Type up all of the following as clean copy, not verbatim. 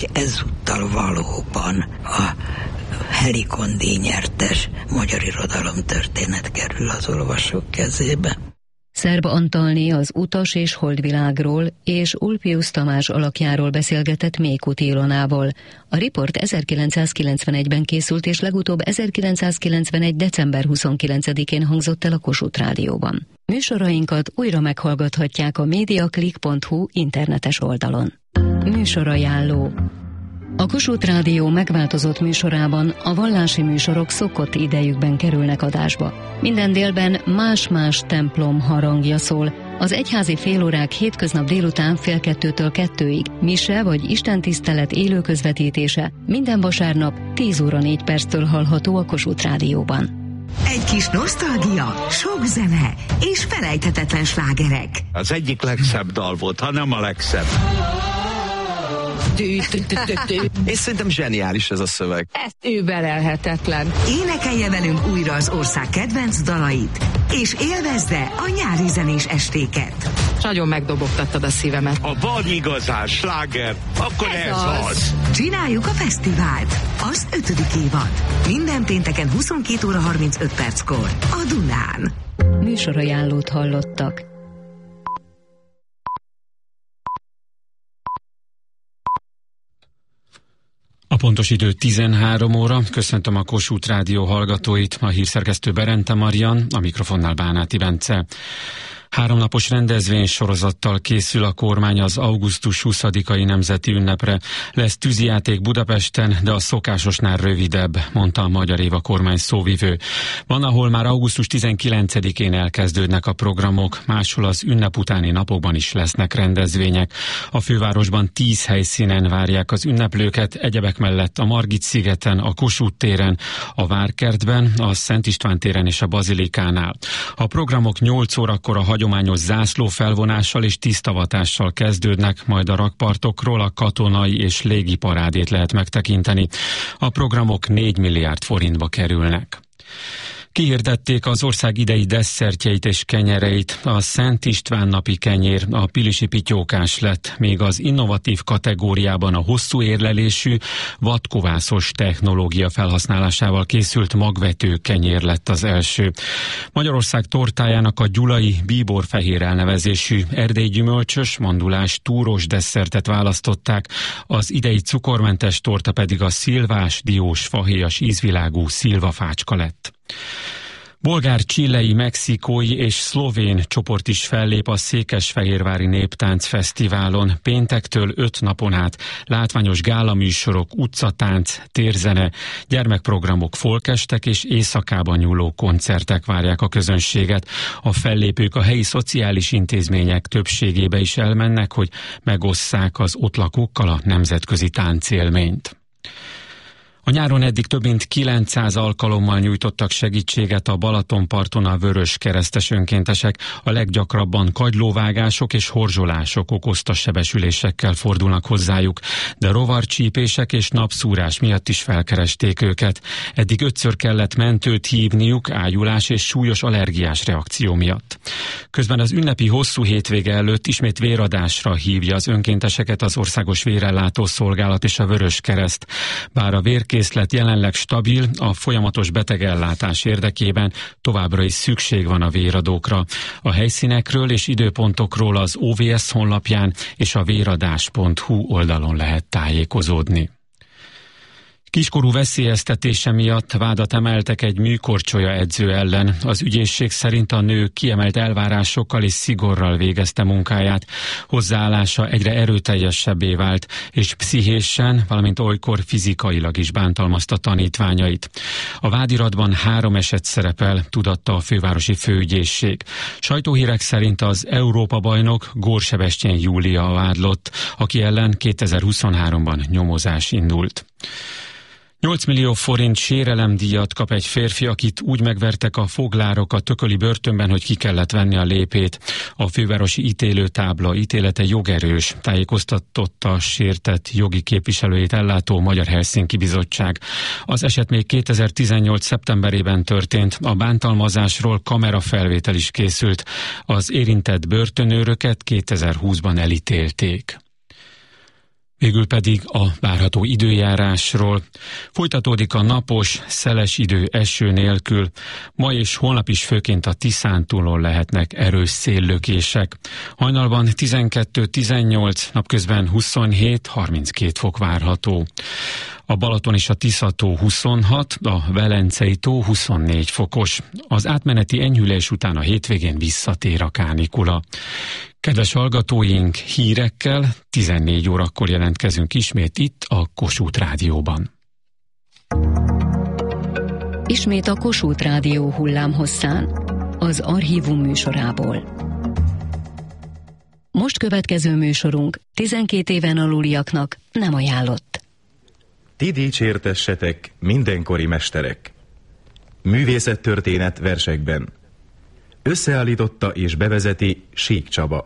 Ezúttal valóban a Helikon díjnyertes magyar irodalomtörténet kerül az olvasók kezébe. Szerb Antalné az utas és holdvilágról és Ulpius Tamás alakjáról beszélgetett Mékuti Ilonával. A riport 1991-ben készült, és legutóbb 1991. december 29-én hangzott el a Kossuth Rádióban. Műsorainkat újra meghallgathatják a mediaclick.hu internetes oldalon. Műsorajánló. A Kossuth Rádió megváltozott műsorában a vallási műsorok szokott idejükben kerülnek adásba. Minden délben más-más templom harangja szól. Az egyházi félórák hétköznap délután 1:30-től 2-ig, mise vagy istentisztelet élő közvetítése minden vasárnap 10:04 hallható a Kossuth Rádióban. Egy kis nosztalgia, sok zene és felejthetetlen slágerek. Az egyik legszebb dal volt, ha nem a legszebb. És szerintem zseniális ez a szöveg. Ez überelhetetlen. Énekelje velünk újra az ország kedvenc dalait, és élvezze a nyári zenés estéket. Nagyon megdobogtattad a szívemet. Ha van igazán sláger, akkor ez az. Csináljuk a fesztivált, az 5. évad. Minden pénteken 22:35 a Dunán. Műsorajánlót hallottak. A pontos idő 13 óra. Köszöntöm a Kossuth Rádió hallgatóit, a hírszerkesztő Berente Marian, a mikrofonnál Bánáti Bence. 3 napos rendezvénysorozattal készül a kormány az augusztus 20-ai nemzeti ünnepre. Lesz tűzijáték Budapesten, de a szokásosnál rövidebb, mondta a Magyar Éva kormány szóvivő. Van, ahol már augusztus 19-én elkezdődnek a programok, máshol az ünnep utáni napokban is lesznek rendezvények. A fővárosban 10 helyszínen várják az ünneplőket, egyebek mellett a Margit-szigeten, a Kossuth téren, a Várkertben, a Szent István téren és a Bazilikánál. A programok 8 órakor a hagyományos zászlófelvonással és tisztavatással kezdődnek, majd a rakpartokról a katonai és légi parádét lehet megtekinteni. A programok 4 milliárd forintba kerülnek. Kihirdették az ország idei desszertjeit és kenyereit. A Szent István napi kenyér a pilisi pityókás lett, még az innovatív kategóriában a hosszú érlelésű, vadkovászos technológia felhasználásával készült magvető kenyér lett az első. Magyarország tortájának a gyulai bíborfehér elnevezésű erdélygyümölcsös, mandulás, túros desszertet választották, az idei cukormentes torta pedig a szilvás, diós, fahéjas ízvilágú szilvafácska lett. Bolgár, chilei, mexikói és szlovén csoport is fellép a Székesfehérvári Néptánc Fesztiválon. Péntektől 5 napon át látványos gálaműsorok, utcatánc, térzene, gyermekprogramok, folkestek és éjszakában nyúló koncertek várják a közönséget. A fellépők a helyi szociális intézmények többségébe is elmennek, hogy megosszák az ott lakókkal a nemzetközi táncélményt. A nyáron eddig több mint 900 alkalommal nyújtottak segítséget a Balatonparton a vöröskeresztes önkéntesek. A leggyakrabban kagylóvágások és horzsolások okozta sebesülésekkel fordulnak hozzájuk, de rovarcsípések és napszúrás miatt is felkeresték őket. Eddig 5-ször kellett mentőt hívniuk ájulás és súlyos allergiás reakció miatt. Közben az ünnepi hosszú hétvége előtt ismét véradásra hívja az önkénteseket az Országos Vérellátó Szolgálat és a Vöröskereszt. Bár a vérkészlet jelenleg stabil, a folyamatos betegellátás érdekében továbbra is szükség van a véradókra. A helyszínekről és időpontokról az OVS honlapján és a véradás.hu oldalon lehet tájékozódni. Kiskorú veszélyeztetése miatt vádat emeltek egy műkorcsolya edző ellen. Az ügyészség szerint a nő kiemelt elvárásokkal és szigorral végezte munkáját. Hozzáállása egyre erőteljesebbé vált, és pszichésen, valamint olykor fizikailag is bántalmazta tanítványait. A vádiratban 3 eset szerepel, tudatta a fővárosi főügyészség. Sajtóhírek szerint az Európa-bajnok Gór Sebestyén Júlia a vádlott, aki ellen 2023-ban nyomozás indult. 8 millió forint sérelemdíjat kap egy férfi, akit úgy megvertek a foglárok a tököli börtönben, hogy ki kellett venni a lépét. A fővárosi ítélőtábla ítélete jogerős, tájékoztatott a sértett jogi képviselőjét ellátó Magyar Helsinki Bizottság. Az eset még 2018. szeptemberében történt, a bántalmazásról kamerafelvétel is készült. Az érintett börtönőröket 2020-ban elítélték. Végül pedig a várható időjárásról. Folytatódik a napos, szeles idő eső nélkül. Ma és holnap is főként a Tiszántúlon lehetnek erős széllökések. Hajnalban 12-18, napközben 27-32 fok várható. A Balaton és a Tisza-tó 26, a Velencei tó 24 fokos. Az átmeneti enyhülés után a hétvégén visszatér a kánikula. Kedves hallgatóink, hírekkel 14 órakor jelentkezünk ismét itt a Kossuth Rádióban. Ismét a Kossuth Rádió hullámhosszán, az Archívum műsorából. Most következő műsorunk 12 éven aluliaknak nem ajánlott. Ti dicsértessetek, mindenkori mesterek! Művészettörténet versekben. Összeállította és bevezeti Sík Csaba.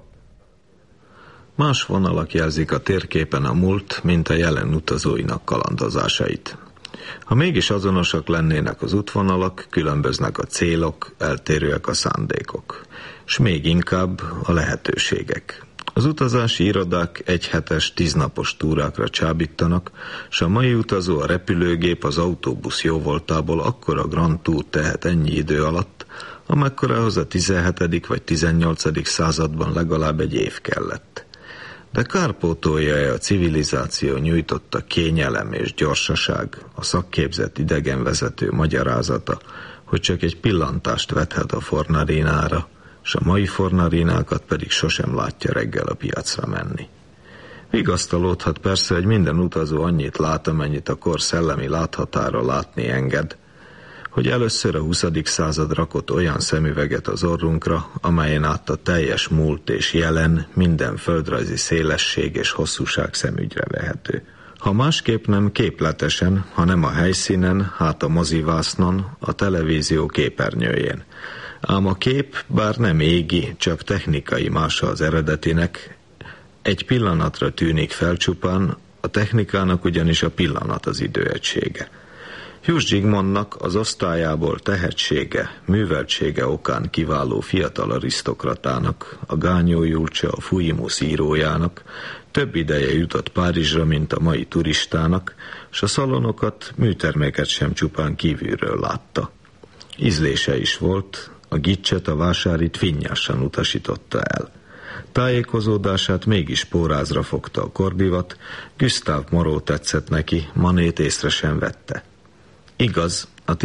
Más vonalak jelzik a térképen a múlt, mint a jelen utazóinak kalandozásait. Ha mégis azonosak lennének az útvonalak, különböznek a célok, eltérőek a szándékok, s még inkább a lehetőségek. Az utazási irodák egyhetes, 10 napos túrákra csábítanak, s a mai utazó, a repülőgép, az autóbusz jóvoltából akkora Grand Tour tehet ennyi idő alatt, amekkorához a 17. vagy 18. században legalább egy év kellett. De kárpótolja-e a civilizáció nyújtotta kényelem és gyorsaság, a szakképzett idegenvezető magyarázata, hogy csak egy pillantást vethet a Fornarinára, s a mai fornarinákat pedig sosem látja reggel a piacra menni. Vigasztalódhat persze, hogy minden utazó annyit lát, amennyit a kor szellemi láthatára látni enged, hogy először a 20. század rakott olyan szemüveget az orrunkra, amelyen át a teljes múlt és jelen minden földrajzi szélesség és hosszúság szemügyre vehető. Ha másképp nem képletesen, hanem a helyszínen, hát a mozivásznon, a televízió képernyőjén. Ám a kép, bár nem égi, csak technikai mása az eredetinek, egy pillanatra tűnik fel csupán, a technikának ugyanis a pillanat az időegysége. Hugh Zsigmondnak az osztályából tehetsége, műveltsége okán kiváló fiatal arisztokratának, a Gányó Julcsa, a Fuimus írójának több ideje jutott Párizsra, mint a mai turistának, s a szalonokat, műterméket sem csupán kívülről látta. Ízlése is volt, a gicset, a vásárit finnyásan utasította el. Tájékozódását mégis pórázra fogta a kordivat, Gustave Moreau tetszett neki, Manét észre sem vette. Igaz, a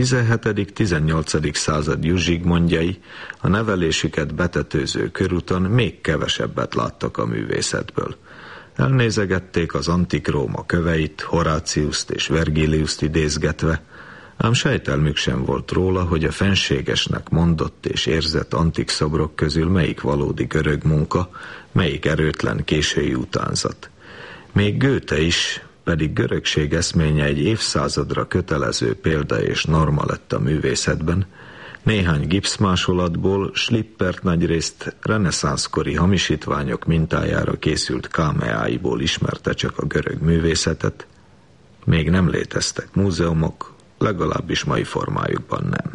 17.-18. század Hugh Zsigmondjai a nevelésüket betetőző körúton még kevesebbet láttak a művészetből. Elnézegették az antik Róma köveit, Horáciuszt és Vergiliuszt idézgetve, ám sejtelmük sem volt róla, hogy a fenségesnek mondott és érzett antik szobrok közül melyik valódi görög munka, melyik erőtlen késői utánzat. Még Goethe is, pedig görögség eszménye egy évszázadra kötelező példa és norma lett a művészetben, néhány gipszmásolatból Schlippert nagyrészt reneszánszkori hamisítványok mintájára készült kámeáiból ismerte csak a görög művészetet, még nem léteztek múzeumok, legalábbis mai formájukban nem.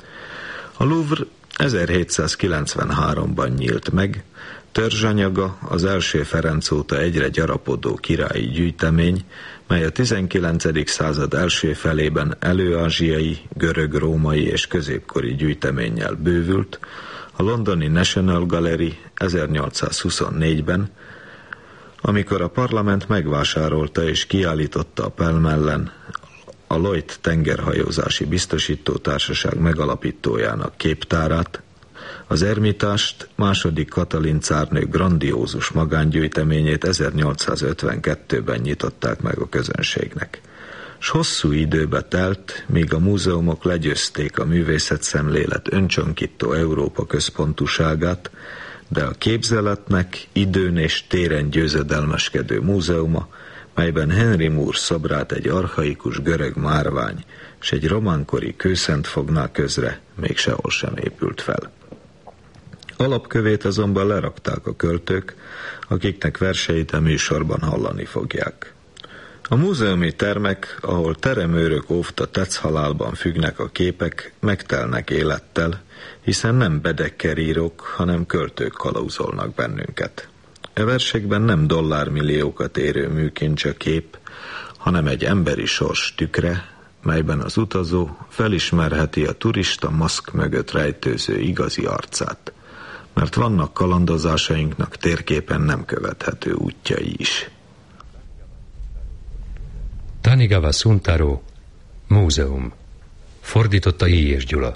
A Louvre 1793-ban nyílt meg, törzsanyaga az első Ferenc óta egyre gyarapodó királyi gyűjtemény, mely a 19. század első felében előázsiai, görög, római és középkori gyűjteménnyel bővült, a londoni National Gallery 1824-ben, amikor a parlament megvásárolta és kiállította a Pall Mallen a Lloyd tengerhajózási biztosítótársaság megalapítójának képtárát, az Ermitást, második Katalin cárnő grandiózus magángyűjteményét 1852-ben nyitották meg a közönségnek. S hosszú időbe telt, míg a múzeumok legyőzték a művészetszemlélet öncsonkító Európa központúságát, de a képzeletnek időn és téren győzedelmeskedő múzeuma, melyben Henry Moore szobrát egy archaikus görög márvány s egy románkori kőszent fogná közre, még sehol sem épült fel. Alapkövét azonban lerakták a költők, akiknek verseit a műsorban hallani fogják. A múzeumi termek, ahol teremőrök óvta tetszhalálban függnek a képek, megtelnek élettel, hiszen nem Bedecker írók, hanem költők kalauzolnak bennünket. E versekben nem dollármilliókat érő műkincs a kép, hanem egy emberi sors tükre, melyben az utazó felismerheti a turista maszk mögött rejtőző igazi arcát, mert vannak kalandozásainknak térképen nem követhető útjai is. Tanigawa Suntaro, Múzeum. Fordította I. Gyula.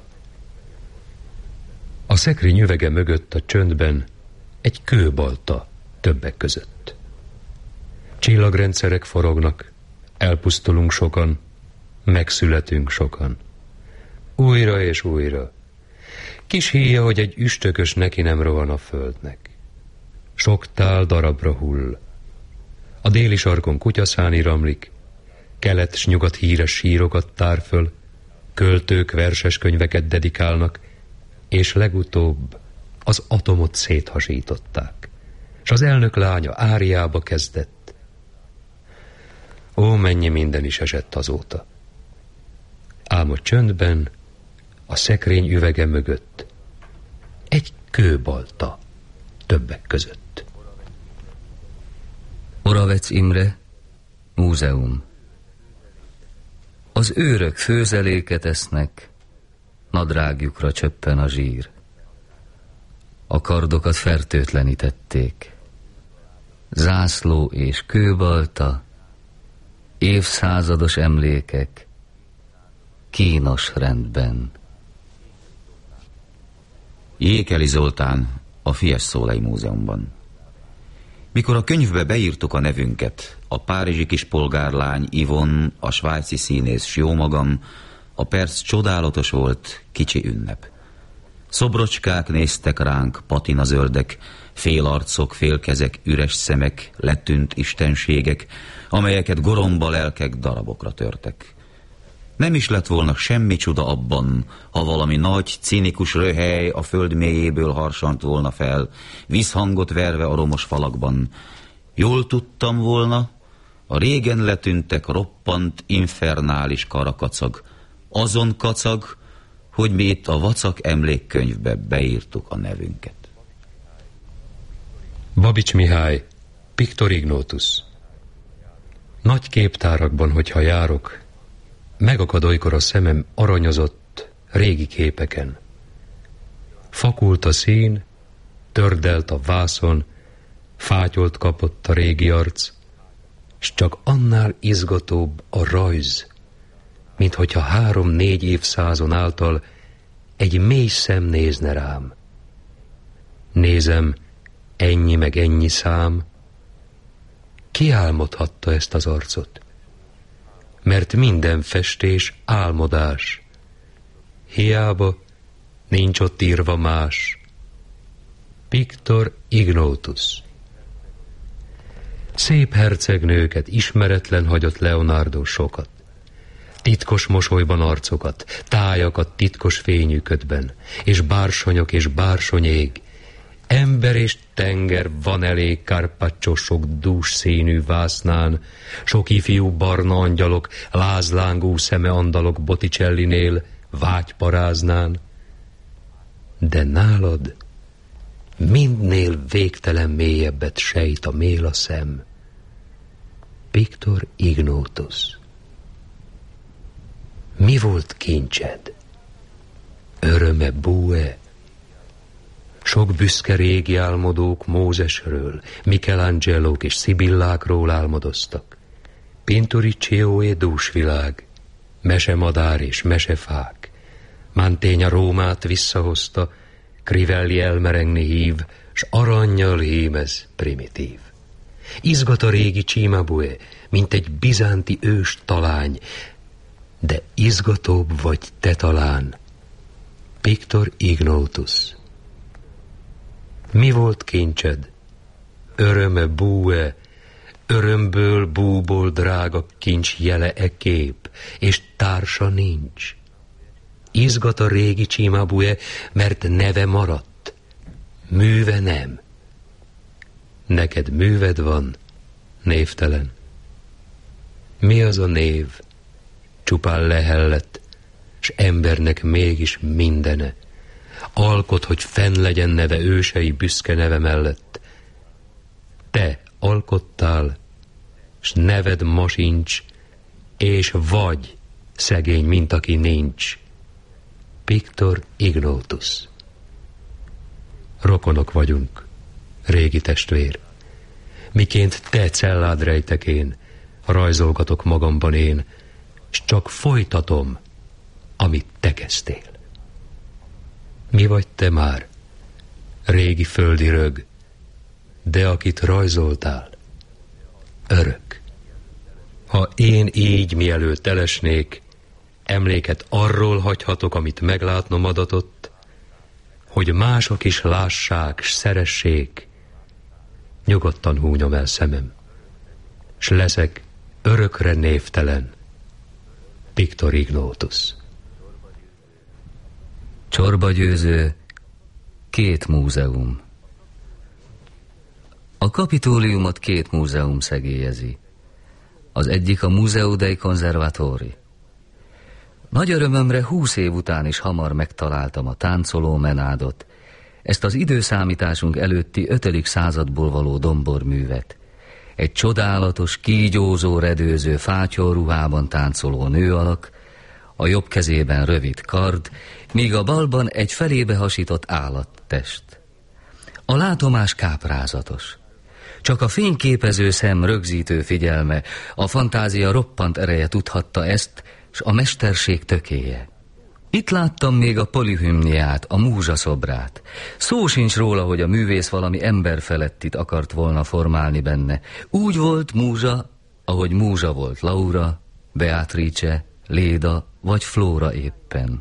A szekrény üvege mögött a csöndben egy kőbalta többek között. Csillagrendszerek forognak, elpusztulunk sokan, megszületünk sokan. Újra és újra. Kis híja, hogy egy üstökös neki nem rohan a földnek. Sok tál darabra hull. A déli sarkon kutyaszáni ramlik, kelet s nyugat híres sírokat tár föl, költők verses könyveket dedikálnak, és legutóbb az atomot széthasították, s az elnök lánya áriába kezdett. Ó, mennyi minden is esett azóta. Ám a csöndben, a szekrény üvege mögött egy kőbalta többek között. Oravec Imre, Múzeum. Az őrök főzeléket esznek, nadrágjukra csöppen a zsír. A kardokat fertőtlenítették. Zászló és kőbalta, évszázados emlékek, kínos rendben. Jékeli Zoltán, a Fiesole Múzeumban. Mikor a könyvbe beírtuk a nevünket, a párizsi kispolgárlány Ivon, a svájci színész s jómagam, a perc csodálatos volt, kicsi ünnep. Szobrocskák néztek ránk, patinazöldek, félarcok, félkezek, üres szemek, letűnt istenségek, amelyeket goromba lelkek darabokra törtek. Nem is lett volna semmi csuda abban, ha valami nagy, cinikus röhely a föld mélyéből harsant volna fel, vízhangot verve a romos falakban. Jól tudtam volna, a régen letűntek roppant, infernális karakacag. Azon kacag, hogy mi itt a vacak emlékkönyvbe beírtuk a nevünket. Babics Mihály, Pictor Ignotus. Nagy képtárakban, hogyha járok, megakad olykor a szemem aranyozott régi képeken. Fakult a szín, tördelt a vászon, fátyolt kapott a régi arc, s csak annál izgatóbb a rajz, mint hogyha 3-4 évszázon által egy mély szem nézne rám. Nézem, ennyi meg ennyi szám. Ki álmodhatta ezt az arcot? Mert minden festés álmodás. Hiába nincs ott írva más. Pictor Ignotus. Szép hercegnőket ismeretlen hagyott Leonardo sokat. Titkos mosolyban arcokat, tájakat titkos fényüködben, és bársonyok és bársonyég. Ember és tenger van elég Carpaccio sok dús színű vásznán, sok ifjú barna angyalok, lázlángú szeme andalok Botticellinél, vágyparáznán. De nálad mindnél végtelen mélyebbet sejt a méla szem. Pictor Ignotus. Mi volt kincsed? Öröme bue? Sok büszke régi álmodók Mózesről, Michelangelók és Szibillákról álmodoztak. Pinturicchioé dúsvilág, mesemadár és mesefák. Mantegna Rómát visszahozta, Crivelli elmerengni hív, s arannyal hímez primitív. Izgat a régi Cimabue, mint egy bizánti ős talány, de izgatóbb vagy te talán, Pictor Ignotus. Mi volt kincsed? Öröme búe, örömből búból drága kincs jele e kép, és társa nincs. Izgat a régi Cimabue, mert neve maradt, műve nem. Neked műved van, névtelen. Mi az a név? Csupán lehellett, s embernek mégis mindene. Alkot, hogy fenn legyen neve ősei büszke neve mellett. te alkottál, s neved ma sincs, és vagy szegény, mint aki nincs. Pictor Ignotus. Rokonok vagyunk, régi testvér. Miként te cellád rejtekén, rajzolgatok magamban én, s csak folytatom, amit te kezdtél. Mi vagy te már, régi földi rög, de akit rajzoltál, örök. Ha én így mielőtt elesnék, emléket arról hagyhatok, amit meglátnom adatott, hogy mások is lássák, s szeressék, nyugodtan húnyom el szemem, s leszek örökre névtelen Pictor Ignotus. Csorbagyőző, 2 múzeum. A Kapitóliumot 2 múzeum szegélyezi. Az egyik a Museo dei Conservatori. Nagy örömömre 20 év után is hamar megtaláltam a táncoló menádot, ezt az időszámításunk előtti 5. századból való domborművet. Egy csodálatos, kígyózó, redőző fátyorruhában táncoló nőalak, a jobb kezében rövid kard, míg a balban egy felébe hasított állattest. A látomás káprázatos. Csak a fényképező szem rögzítő figyelme, a fantázia roppant ereje tudhatta ezt, s a mesterség tökéje. Itt láttam még a Polyhymniát, a Múzsa szobrát. Szó sincs róla, hogy a művész valami emberfelettit akart volna formálni benne. Úgy volt Múzsa, ahogy Múzsa volt Laura, Beatrice, Léda vagy Flóra éppen.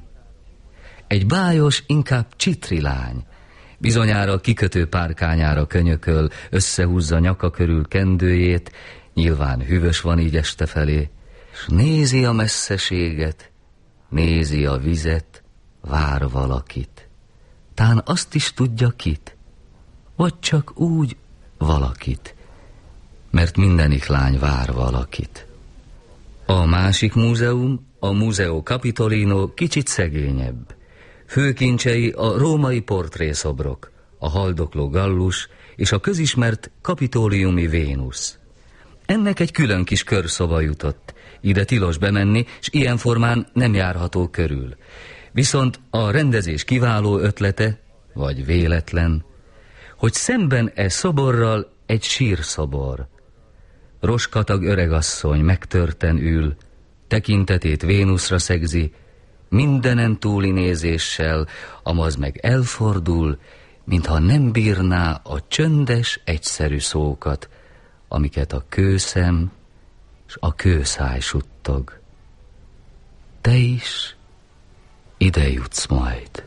Egy bájos, inkább csitri lány. Bizonyára kikötő párkányára könyököl, összehúzza nyaka körül kendőjét, nyilván hűvös van így este felé, s nézi a messzeséget, nézi a vizet, vár valakit. Tán azt is tudja kit, vagy csak úgy valakit, mert mindenik lány vár valakit. A másik múzeum, a Museo Capitolino kicsit szegényebb. Főkincsei a római portrészobrok, a haldokló Gallus és a közismert kapitóliumi Vénusz. Ennek egy külön kis körszoba jutott. Ide tilos bemenni, s ilyen formán nem járható körül. Viszont a rendezés kiváló ötlete, vagy véletlen, hogy szemben e szoborral egy sírszobor. Roskatag öregasszony megtörten ül, tekintetét Vénuszra szegzi, mindenen túli nézéssel, amaz meg elfordul, mintha nem bírná a csöndes, egyszerű szókat, amiket a kőszem s a kőszáj suttog. Te is ide jutsz majd.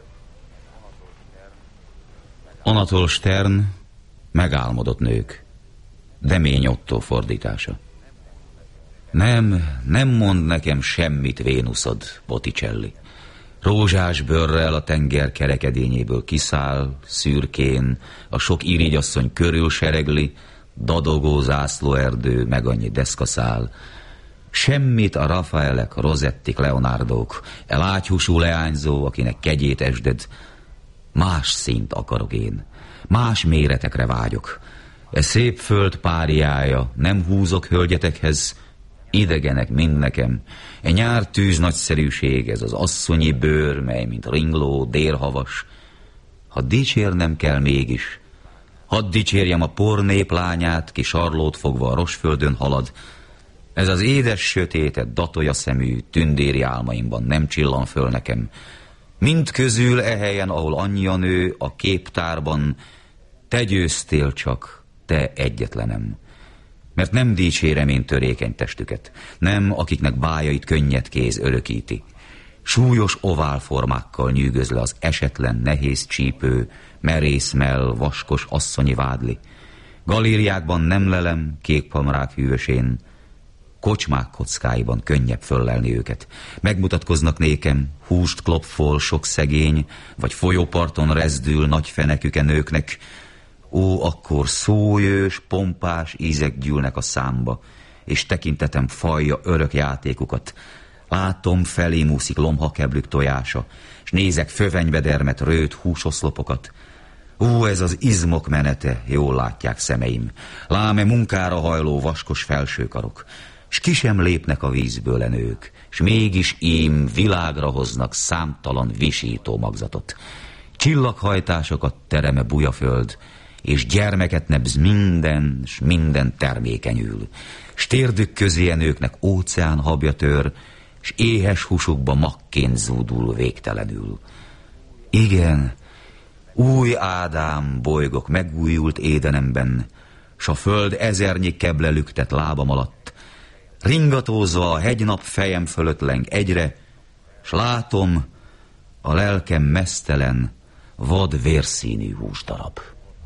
Anatol Stern, Megálmodott nők. Demény Ottó fordítása. Nem mond nekem semmit Vénuszod, Botticelli. Rózsás bőrrel a tenger kerekedényéből kiszáll, szürkén, a sok irigyasszony körül seregli, dadogó zászlóerdő, meg annyi deszkaszál. Semmit a Rafaelek, Rosettik, Leonardók, lágyhúsú leányzó, akinek kegyét esded. Más színt akarok én, más méretekre vágyok. E szép föld páriája, nem húzok hölgyetekhez, idegenek mind nekem. E nyártűz nagyszerűség, ez az asszonyi bőr, mely mint ringló, délhavas. Ha dicsérnem kell mégis, hadd dicsérjem a pornép lányát, ki sarlót fogva a Rosföldön halad. Ez az édes sötétet, datolya szemű, tündéri álmaimban nem csillan föl nekem. Mind közül e helyen, ahol annyi a nő, a képtárban, te győztél csak, te egyetlenem. Mert nem dicsérem én törékeny testüket, nem akiknek bájait könnyed kéz örökíti. Súlyos oválformákkal nyűgöz le az esetlen nehéz csípő, merész mell, vaskos asszonyi vádli. Galériákban nem lelem, kékpamrák hűvösén, kocsmák kockáiban könnyebb föllelni őket. Megmutatkoznak nékem, húst klopfol sok szegény, vagy folyóparton rezdül nagy feneküke nőknek. Ó, akkor szólyős, pompás ízek gyűlnek a számba, és tekintetem fajja örök játékukat. Látom, felém úszik lomhakeblük tojása, s nézek fövenyvedermet, rőt húsoszlopokat. Ez az izmok menete, jól látják szemeim. Láme munkára hajló vaskos felsőkarok, s ki sem lépnek a vízből nők, s mégis ím világra hoznak számtalan visító magzatot. Csillaghajtásokat tereme bujaföld, és gyermeket nebz minden, s minden termékenyül. S térdük közé nőknek óceán habja tör, s éhes húsukba magként zúdul végtelenül. Igen, új Ádám bolygok megújult édenemben, s a föld ezernyi keble lüktet lábam alatt, ringatózva a hegynap fejem fölött leng egyre, s látom, a lelkem meztelen, vad vérszínű húsdarab.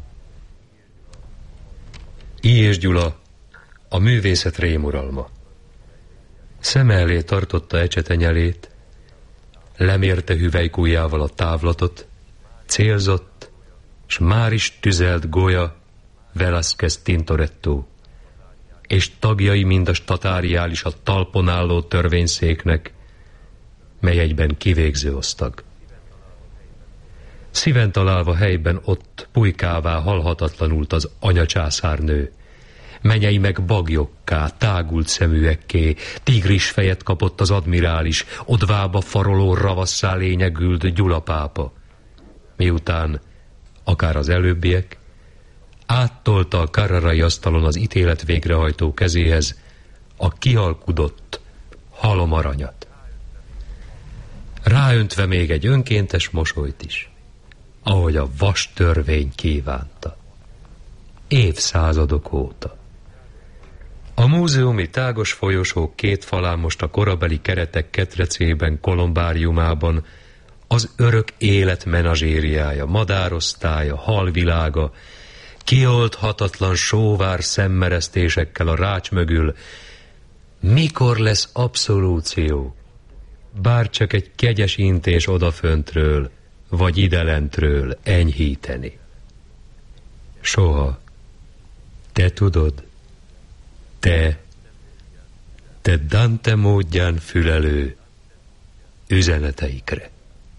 I. és Gyula, a művészet rémuralma. Szeme elé tartotta ecsetenyelét, lemérte hüvelykujjával a távlatot, célzott, s már is tüzelt Goya, Velázquez Tintoretto, és tagjai mind a statáriális, a talpon álló törvényszéknek, mely egyben kivégző osztag. Szíven találva helyben ott pulykává halhatatlanult az anyacsászárnő, menyei meg bagyokká, tágult szeműekké, tigris fejet kapott az admirális, odvába faroló ravasszá lényegült Gyula pápa. Miután, akár az előbbiek, áttolta a Carrarai asztalon az ítélet végrehajtó kezéhez a kihalkudott halomaranyat. Ráöntve még egy önkéntes mosolyt is, ahogy a vas törvény kívánta. Évszázadok óta. A múzeumi tágos folyosók két falán most a korabeli keretek ketrecében, kolumbáriumában az örök élet menazsériája, madárosztálya, halvilága, kioldhatatlan sóvár szemmeresztésekkel a rács mögül. Mikor lesz abszolúció? Bárcsak egy kegyes intés odaföntről, vagy idelentről enyhíteni. Soha. Te tudod, te Dante módján fülelő üzeneteikre.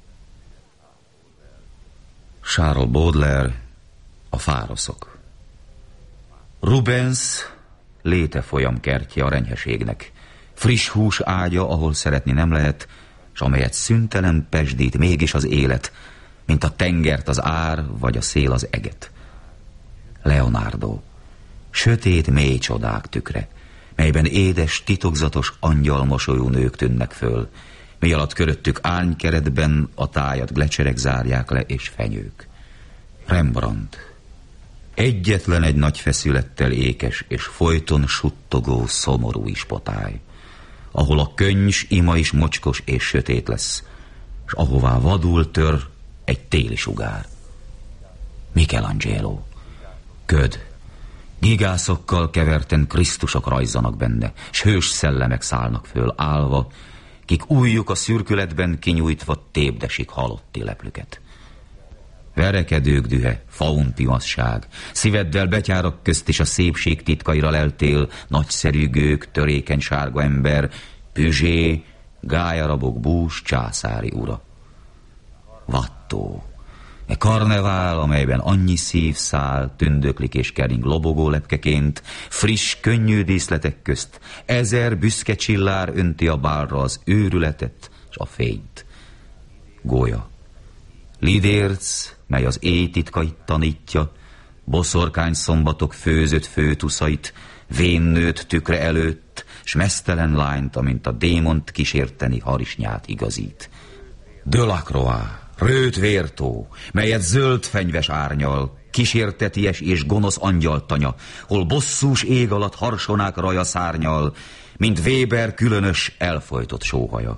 Charles Baudelaire, a fároszok. Rubens, létefolyam kertje a renyheségnek, friss hús ágya, ahol szeretni nem lehet, s amelyet szüntelen pesdít mégis az élet, mint a tengert az ár, vagy a szél az eget. Leonardo, sötét mély csodák tükre, melyben édes, titokzatos angyalmosolyú nők tűnnek föl, mi alatt köröttük árnykeretben a tájat glecserek zárják le és fenyők. Rembrandt, egyetlen egy nagy feszülettel ékes és folyton suttogó, szomorú ispotály, ahol a könny ima is mocskos és sötét lesz, s ahová vadul tör egy téli sugár. Michelangelo, köd, gigászokkal keverten Krisztusok rajzanak benne, s hős szellemek szállnak föl állva, kik ujjuk a szürkületben kinyújtva tépdesik halotti leplüket. Verekedők dühe, faunpimasság, szíveddel betyárak közt is a szépség titkaira leltél, nagyszerű gők, törékeny sárga ember, Püzsé, gályarabok bús császári ura. Vattó, e karnevál, amelyben annyi szív száll, tündöklik és kering lobogó lepkeként, friss, könnyű díszletek közt, 1000 büszke csillár önti a bálra az őrületet és a fényt. Gólya, lidérc, mely az éj titkait tanítja, boszorkány szombatok főzött főtuszait, vénnőt tükre előtt, s meztelen lányt, amint a démont kísérteni harisnyát igazít. Delacroix, rőt vértó, melyet zöld fenyves árnyal, kísérteties és gonosz angyaltanya, hol bosszús ég alatt harsonák raja szárnyal, mint Weber különös elfojtott sóhaja.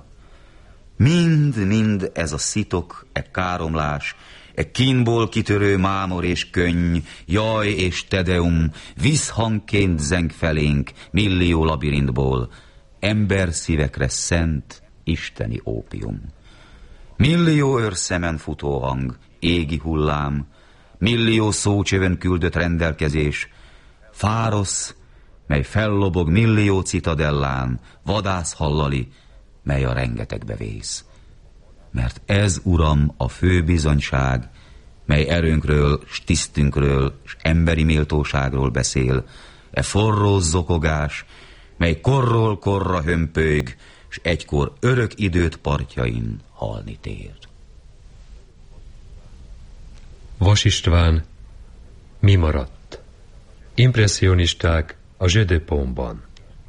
Mind ez a szitok, e káromlás, e kínból kitörő mámor és könny, jaj és tedeum, visszhangként zeng felénk millió labirintból, ember szívekre szent, isteni ópium. Millió őrszemen futó hang, égi hullám, millió szócsövön küldött rendelkezés, fárosz, mely fellobog millió citadellán, vadász hallali, mely a rengetegbe vész. Mert ez, uram, a fő bizonyság, mely erőnkről, s tisztünkről, s emberi méltóságról beszél, e forró zokogás, mely korról korra hömpölyg, s egykor örök időt partjain halni tér. Vas István, mi maradt? Impresszionisták a Jeu de Paume-ban.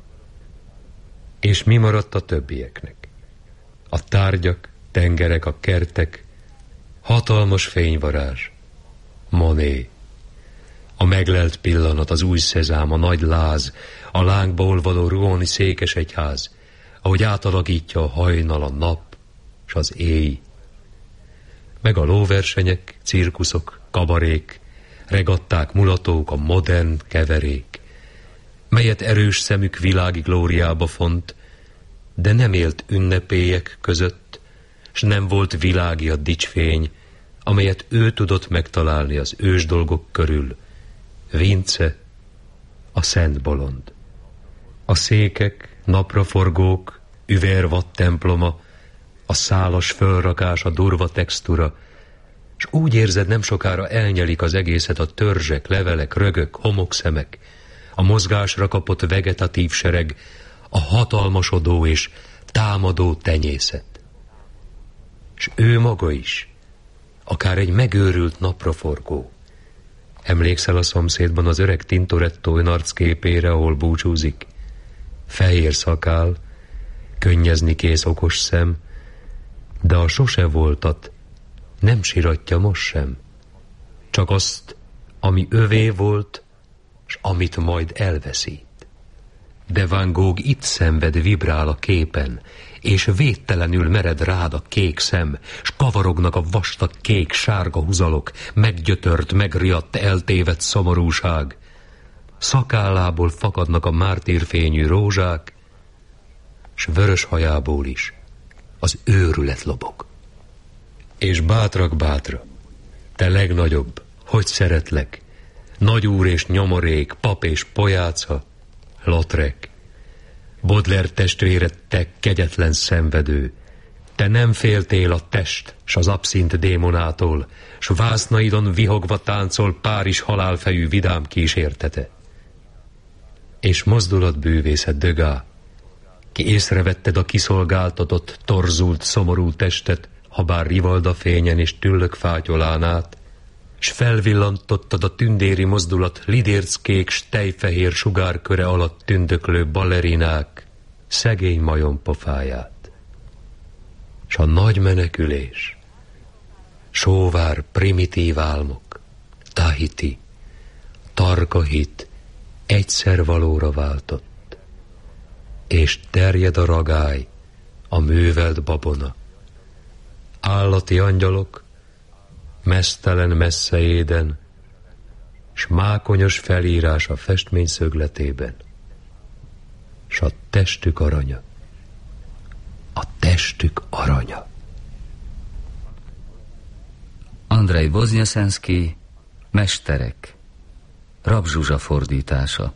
És mi maradt a többieknek? A tárgyak, tengerek, a kertek, hatalmas fényvarázs, Monet. A meglelt pillanat, az új szezám, a nagy láz, a lángba olvadó ruoni székesegyház, ahogy átalakítja a hajnal, a nap s az éj. Meg a lóversenyek, cirkuszok, kabarék, regatták, mulatók, a modern keverék, melyet erős szemük világi glóriába font, de nem élt ünnepélyek között, s nem volt világi a dicsfény, amelyet ő tudott megtalálni az ős dolgok körül. Vince, a szent bolond. A székek, napraforgók, üvérvatt temploma, a szálas fölrakás, a durva textúra, s úgy érzed, nem sokára elnyelik az egészet a törzsek, levelek, rögök, homokszemek, a mozgásra kapott vegetatív sereg, a hatalmasodó és támadó tenyészet. S ő maga is, akár egy megőrült napraforgó. Emlékszel a szomszédban az öreg Tintoretto arcképére, ahol búcsúzik? Fehér szakál, könnyezni kész okos szem, de a sose voltat nem siratja most sem. Csak azt, ami övé volt, s amit majd elveszít. De Van Gogh itt szenved, vibrál a képen, és védtelenül mered rád a kék szem, s kavarognak a vastag kék-sárga húzalok, meggyötört, megriadt, eltévedt szomorúság. Szakállából fakadnak a mártírfényű rózsák, s vörös hajából is az őrület lobog. És bátrak, te legnagyobb, hogy szeretlek, nagyúr és nyomorék, pap és pojáca, Lautrec, Baudelaire testvére, te kegyetlen szenvedő, te nem féltél a test s az abszint démonától, s vásznaidon vihogva táncol Párizs halálfejű vidám kísértete. És mozdulatbűvészet, Degas, ki észrevetted a kiszolgáltatott, torzult, szomorú testet, habár rivalda fényen és tüllök fátyolán át, s felvillantottad a tündéri mozdulat lidérckék s tejfehér sugárköre alatt tündöklő ballerinák szegény majom pofáját. S a nagy menekülés, sóvár primitív álmok, Tahiti, tarka hit egyszer valóra váltott, és terjed a ragály, a művelt babona. Állati angyalok, meztelen messze éden, s mákonyos felírás a festmény szögletében, s a testük aranya, a testük aranya. Andrei Voznyeszenszky, Mesterek, Rab Zsuzsa fordítása.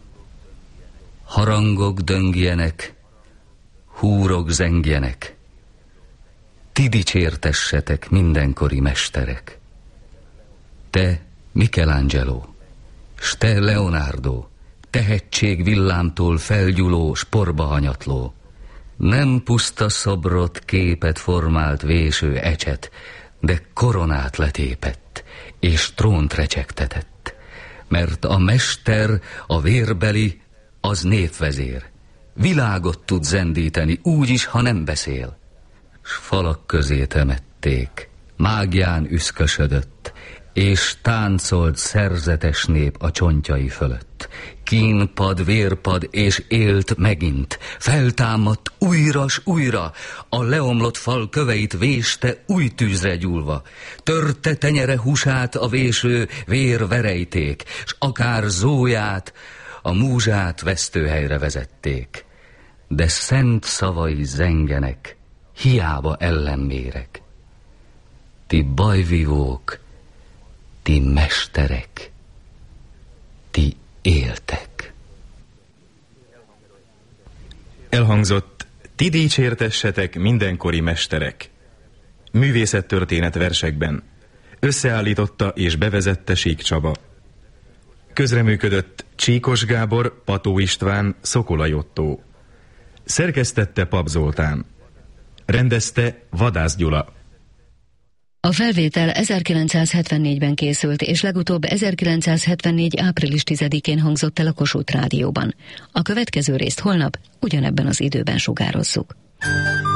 Harangok döngjenek, húrok zengjenek, ti dicsértessetek, mindenkori mesterek. Te, Michelangelo, s te, Leonardo, tehetség villámtól felgyuló, sporba hanyatló. Nem puszta szobrot, képet formált véső ecset, de koronát letépett, és trónt recsegtetett. Mert a mester, a vérbeli, az népvezér. Világot tud zendíteni, úgy is, ha nem beszél. S falak közé temették, mágián üszkösödött, és táncolt szerzetes nép a csontjai fölött. Kínpad, vérpad, és élt megint, feltámadt újra s újra, a leomlott fal köveit véste új tűzre gyúlva. Törte tenyere húsát a véső vérverejték, s akár zóját, a múzsát vesztőhelyre vezették. De szent szavai zengenek, hiába ellenmérek. Ti bajvívók, ti mesterek, ti éltek. Elhangzott, ti dicsértessetek, mindenkori mesterek. Művészettörténet versekben. Összeállította és bevezette Sík Csaba. Közreműködött Csíkos Gábor, Pató István, Szokolay Ottó. Szerkesztette Pap Zoltán. Rendezte Vadász Gyula. A felvétel 1974-ben készült, és legutóbb 1974. április 10-én hangzott el a Kossuth Rádióban. A következő részt holnap ugyanebben az időben sugározzuk.